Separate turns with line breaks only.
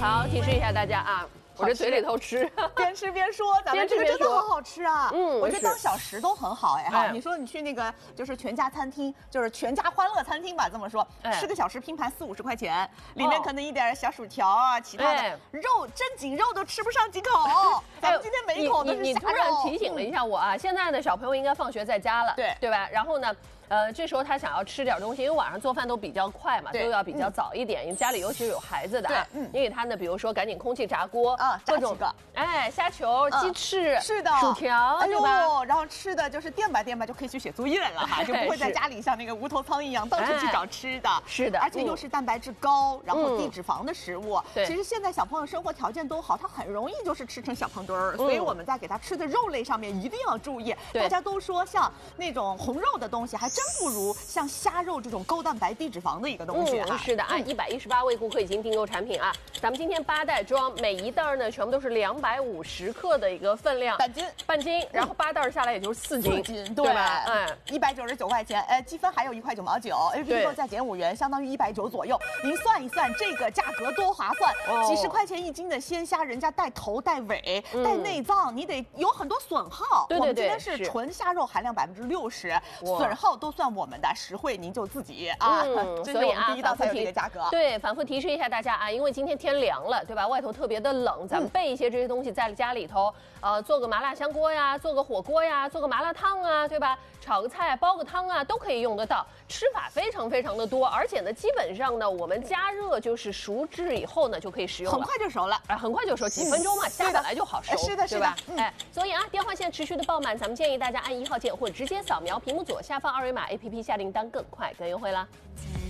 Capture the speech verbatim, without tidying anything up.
好，提示一下大家啊。 我这嘴里头吃，
边吃边说，咱们这个真的好好吃啊！嗯，我觉得当小食都很好哎哈。你说你去那个就是全家餐厅，就是全家欢乐餐厅吧，这么说，吃个小食拼盘四五十块钱，里面可能一点小薯条啊，其他的肉正经肉都吃不上几口。咱们今天每一口都是
你你突然提醒了一下我啊，现在的小朋友应该放学在家了，对对吧？然后呢？ 呃，这时候他想要吃点东西，因为晚上做饭都比较快嘛，都要比较早一点，因为家里尤其是有孩子的啊，嗯，你给他呢，比如说赶紧空气炸锅
啊，炸几个，
哎，虾球、鸡翅，是
的，
薯条，
哎呦，然后吃的就是垫吧垫吧就可以去写作业了哈，就不会在家里像那个无头苍蝇一样到处去找吃的，
是的，
而且又是蛋白质高，然后低脂肪的食物。对，其实现在小朋友生活条件都好，他很容易就是吃成小胖墩儿，所以我们在给他吃的肉类上面一定要注意。大家都说像那种红肉的东西，还真不如像。 像虾肉这种高蛋白低脂肪的一个东西、啊
嗯，是的啊，一百一十八位顾客已经订购产品啊。咱们今天八袋装，每一袋呢全部都是两百五十克的一个分量，
半斤，
半斤，然后八袋下来也就是四斤，
四斤，对吧？
嗯，
一百九十九块钱，呃，积分还有一块九毛九 ，A P P 后再减五元，相当于一百九左右。您算一算，这个价格多划算！哦、几十块钱一斤的鲜虾，人家带头带尾、嗯、带内脏，你得有很多损耗。
对对对，
我们今天是纯虾肉，含量百分之六十，损耗都算我们的。 实惠您就自己啊，嗯、所以啊，第一道才有这个价格。
对，反复提示一下大家啊，因为今天天凉了，对吧？外头特别的冷，咱们备一些这些东西在家里头，呃，做个麻辣香锅呀，做个火锅呀，做个麻辣烫啊，对吧？炒个菜、煲个汤啊，都可以用得到。吃法非常非常的多，而且呢，基本上呢，我们加热就是熟制以后呢，就可以食用了，
很快就熟了
啊，很快就熟，几分钟嘛，虾本来就好熟，
是的，是
吧？哎，所以啊，电话线持续的爆满，咱们建议大家按一号键或者直接扫描屏幕左下方二维码 A P P 下订单更快更优惠啦。